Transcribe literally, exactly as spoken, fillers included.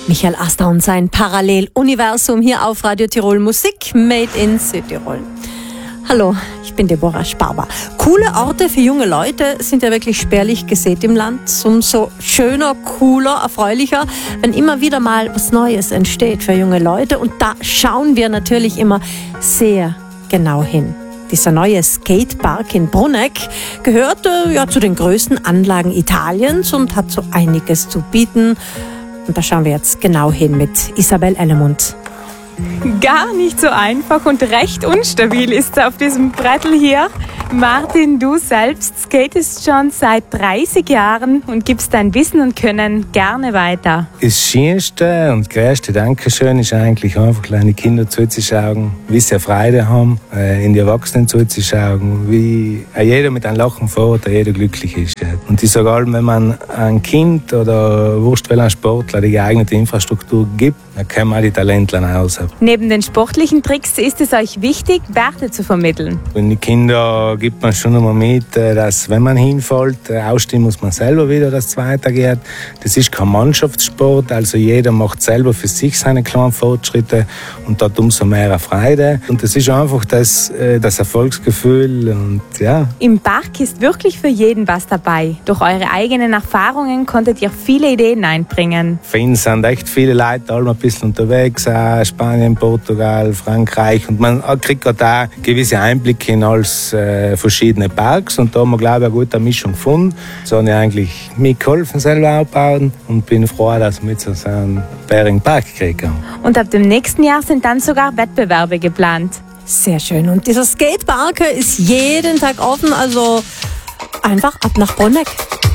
Michael Aster und sein Paralleluniversum hier auf Radio Tirol Musik Made in Südtirol. Hallo, ich bin Deborah Sparber. Coole Orte für junge Leute sind ja wirklich spärlich gesät im Land. Umso schöner, cooler, erfreulicher, wenn immer wieder mal was Neues entsteht für junge Leute. Und da schauen wir natürlich immer sehr genau hin. Dieser neue Skatepark in Bruneck gehört äh, ja zu den größten Anlagen Italiens und hat so einiges zu bieten. Und da schauen wir jetzt genau hin mit Isabel Ellemund. Gar nicht so einfach und recht unstabil ist es auf diesem Brettel hier. Martin, du selbst skatest schon seit dreißig Jahren und gibst dein Wissen und Können gerne weiter. Das schönste und größte Dankeschön ist eigentlich einfach, kleine Kinder zuzuschauen, wie sie Freude haben, in die Erwachsenen zuzuschauen, wie jeder mit einem Lachen fährt, jeder glücklich ist. Und ich sage allem, wenn man ein Kind oder wurscht welchen Sportler die geeignete Infrastruktur gibt, dann können wir auch die Talente aus. Neben den sportlichen Tricks ist es euch wichtig, Werte zu vermitteln. Und die Kinder gibt man schon einmal mit, dass wenn man hinfällt, ausstehen muss man selber wieder, dass es weitergeht. Das ist kein Mannschaftssport, also jeder macht selber für sich seine kleinen Fortschritte und hat umso mehr Freude. Und das ist einfach das, das Erfolgsgefühl. Und ja. Im Park ist wirklich für jeden was dabei. Durch eure eigenen Erfahrungen konntet ihr viele Ideen einbringen. Für ihn sind echt viele Leute alle ein bisschen unterwegs, auch Spanien, Portugal, Frankreich. Und man kriegt gerade auch gewisse Einblicke in alles äh, verschiedene Parks. Und da haben wir, glaube ich, eine gute Mischung gefunden. So habe ich eigentlich mitgeholfen, selber aufbauen. Und bin froh, dass wir jetzt so einen bärigen Park kriegen. Und ab dem nächsten Jahr sind dann sogar Wettbewerbe geplant. Sehr schön. Und dieser Skatepark ist jeden Tag offen, also einfach ab nach Bruneck.